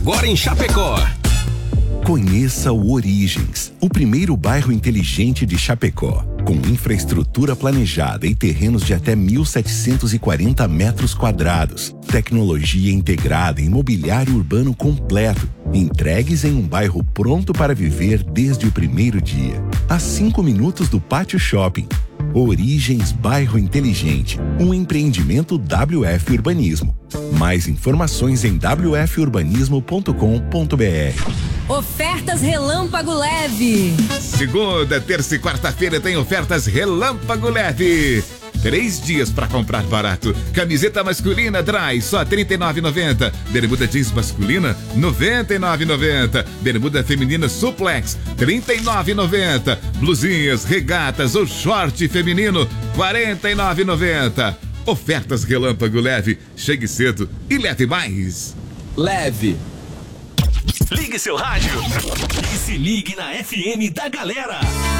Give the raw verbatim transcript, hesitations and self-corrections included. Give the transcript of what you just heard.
Agora em Chapecó. Conheça o Origens, o primeiro bairro inteligente de Chapecó, com infraestrutura planejada e terrenos de até mil setecentos e quarenta metros quadrados, tecnologia integrada e imobiliário urbano completo, entregues em um bairro pronto para viver desde o primeiro dia, a cinco minutos do Pátio Shopping. Origens Bairro Inteligente, um empreendimento W F Urbanismo. Mais informações em w f urbanismo ponto com ponto b r. Ofertas Relâmpago Leve. Segunda, terça e quarta-feira tem ofertas Relâmpago Leve. Três dias para comprar barato. Camiseta masculina Dry, só trinta e nove reais e noventa centavos. Bermuda jeans masculina, noventa e nove reais e noventa centavos. Bermuda feminina Suplex, trinta e nove reais e noventa centavos. Blusinhas, regatas ou short feminino, quarenta e nove reais e noventa centavos. Ofertas Relâmpago Leve. Chegue cedo e leve mais. Leve. Ligue seu rádio e se ligue na F M da galera.